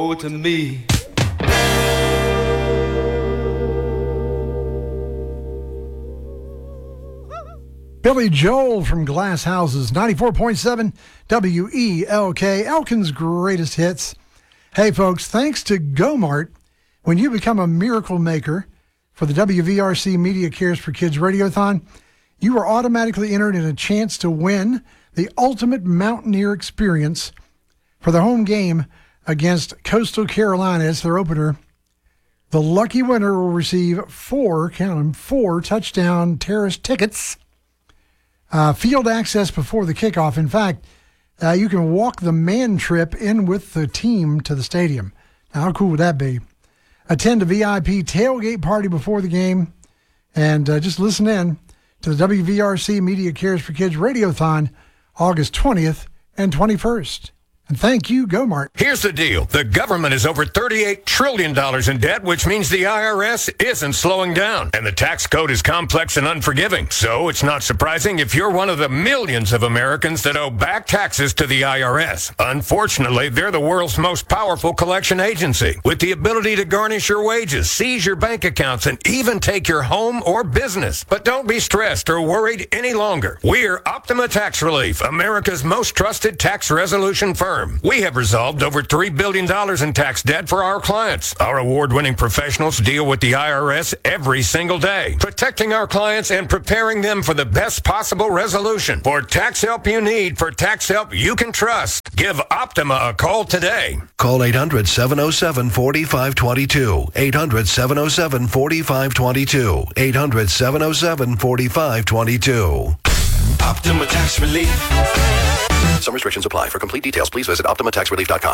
to me. Billy Joel from Glass Houses, 94.7 WELK, Elkin's greatest hits. Hey, folks, thanks to GoMart, when you become a miracle maker for the WVRC Media Cares for Kids Radiothon, you are automatically entered in a chance to win the ultimate Mountaineer experience for the home game against Coastal Carolina. It's their opener. The lucky winner will receive four touchdown terrace tickets, field access before the kickoff. In fact, you can walk the man trip in with the team to the stadium. Now, how cool would that be? Attend a VIP tailgate party before the game, and just listen in to the WVRC Media Cares for Kids Radiothon, August 20th and 21st. And thank you, GoMart. Here's the deal. The government is over $38 trillion in debt, which means the IRS isn't slowing down. And the tax code is complex and unforgiving. So it's not surprising if you're one of the millions of Americans that owe back taxes to the IRS. Unfortunately, they're the world's most powerful collection agency, with the ability to garnish your wages, seize your bank accounts, and even take your home or business. But don't be stressed or worried any longer. We're Optima Tax Relief, America's most trusted tax resolution firm. We have resolved over $3 billion in tax debt for our clients. Our award-winning professionals deal with the IRS every single day, protecting our clients and preparing them for the best possible resolution. For tax help you need, for tax help you can trust, give Optima a call today. Call 800-707-4522. 800-707-4522. 800-707-4522. Optima Tax Relief. Some restrictions apply. For complete details, please visit OptimaTaxRelief.com.